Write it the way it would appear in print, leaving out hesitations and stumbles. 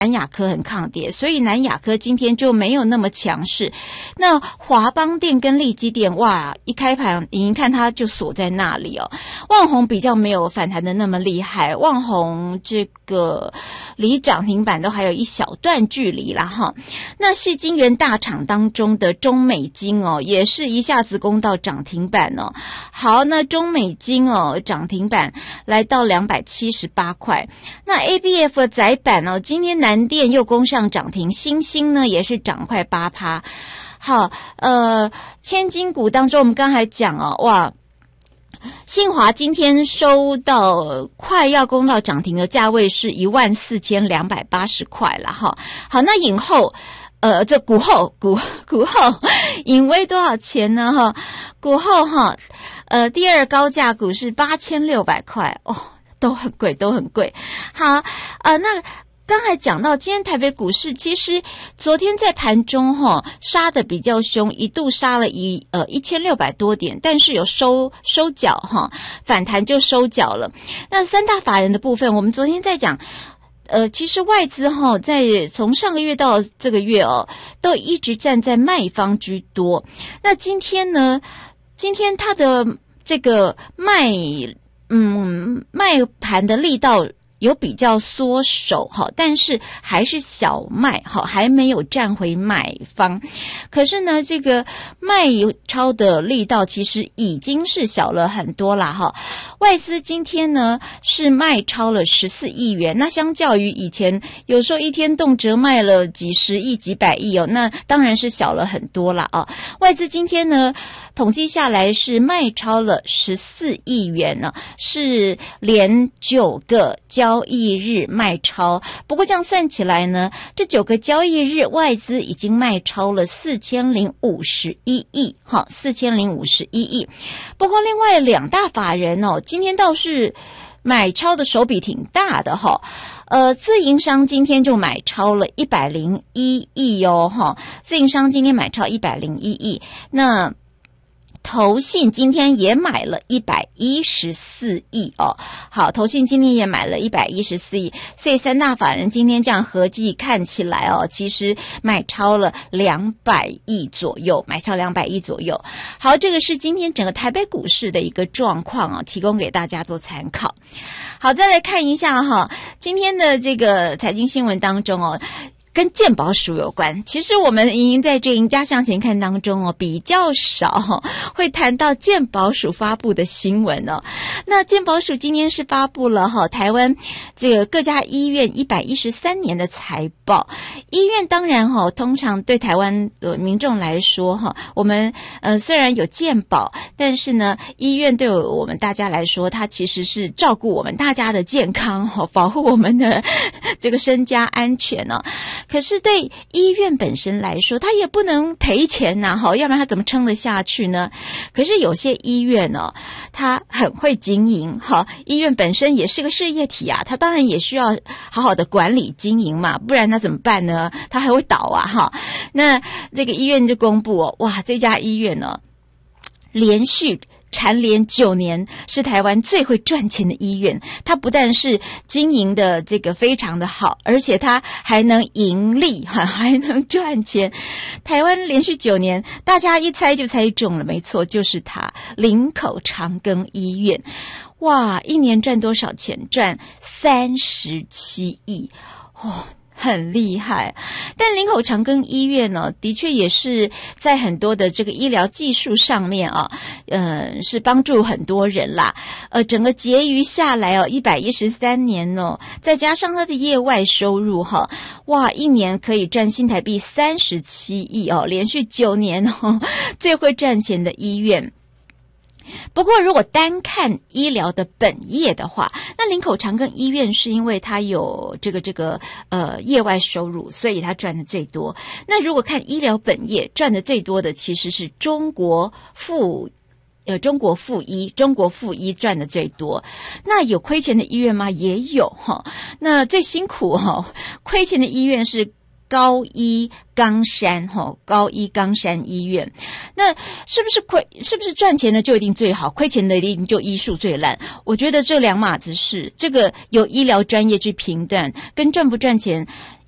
南亚科很抗跌，所以南亚科今天就没有那么强势。那华邦电跟力积电，哇，一开盘已经看它就锁在那里哦。旺宏比较没有反弹的那么厉害，旺宏这个离涨停板都还有一小段距离啦哈。那矽晶圆大厂当中的中美晶哦，也是一下子攻到涨停板哦。好，那中美晶哦，涨停板来到278块。那 ABF 的载板哦，今天南电又攻上涨停，新兴呢也是涨快8%。好，千金股当中我们刚才讲哦，哇，信华今天收到快要攻到涨停的价位是14280块了哈。好，那影后这股后影威多少钱呢哈？股后哈第二高价股是8600块哦，都很贵。好，那刚才讲到今天台北股市，其实昨天在盘中杀得比较凶，一度杀了1600多点，但是有收脚反弹就收脚了。那三大法人的部分，我们昨天在讲其实外资在从上个月到这个月都一直站在卖方居多。那今天它的这个卖盘的力道有比较缩手但是还是小卖还没有站回买方。可是呢，这个卖超的力道其实已经是小了很多啦外资今天呢是卖超了14亿元，那相较于以前有时候一天动辄卖了几十亿几百亿那当然是小了很多啦外资今天呢统计下来是卖超了14亿元呢，是连9个交易日卖超。不过这样算起来呢，这9个交易日外资已经卖超了4051亿4051亿。不过另外两大法人今天倒是买超的手笔挺大的自营商今天就买超了101亿自营商今天买超101亿。那投信今天也买了114亿好，投信今天也买了114亿，所以三大法人今天这样合计看起来其实买超了200亿左右，好，这个是今天整个台北股市的一个状况提供给大家做参考。好，再来看一下今天的这个财经新闻当中跟健保署有关。其实我们已经在这赢家向前看当中比较少会谈到健保署发布的新闻那健保署今天是发布了台湾这个各家医院113年的财报。医院当然通常对台湾的民众来说我们虽然有健保，但是呢医院对我们大家来说，它其实是照顾我们大家的健康保护我们的这个身家安全可是对医院本身来说，它也不能赔钱要不然它怎么撑得下去呢？可是有些医院它很会经营医院本身也是个事业体它当然也需要好好的管理经营嘛，不然它怎么办呢？它还会倒那这个医院就公布哇，这家医院蝉联9年是台湾最会赚钱的医院。它不但是经营的这个非常的好，而且它还能盈利还能赚钱。台湾连续9年大家一猜就猜中了，没错，就是它，林口长庚医院。哇，一年赚多少钱？赚37亿很厉害。但林口长庚医院的确也是在很多的这个医疗技术上面是帮助很多人啦。整个结余下来113年再加上它的业外收入哇，一年可以赚新台币37亿连续9年最会赚钱的医院。不过如果单看医疗的本业的话，那林口长庚医院是因为它有这个业外收入，所以它赚的最多。那如果看医疗本业，赚的最多的其实是中国附医赚的最多。那有亏钱的医院吗？也有那最辛苦亏钱的医院是高医冈山医院。那是不是赚钱的就一定最好，亏钱的一定就医术最烂？我觉得这两码子事，这个有医疗专业去评断跟赚不赚钱